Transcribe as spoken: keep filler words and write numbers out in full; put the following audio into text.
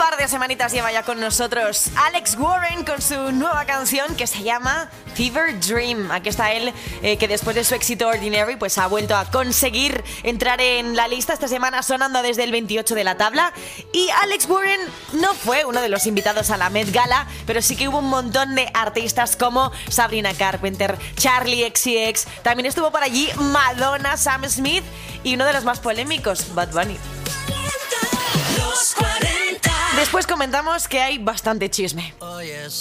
par de semanitas lleva ya con nosotros Alex Warren con su nueva canción que se llama Fever Dream. Aquí está él, eh, que después de su éxito Ordinary pues ha vuelto a conseguir entrar en la lista esta semana, sonando desde el veintiocho de la tabla. Y Alex Warren no fue uno de los invitados a la Met Gala, pero sí que hubo un montón de artistas como Sabrina Carpenter, Charlie X C X, también estuvo por allí Madonna, Sam Smith y uno de los más polémicos, Bad Bunny. Después comentamos que hay bastante chisme.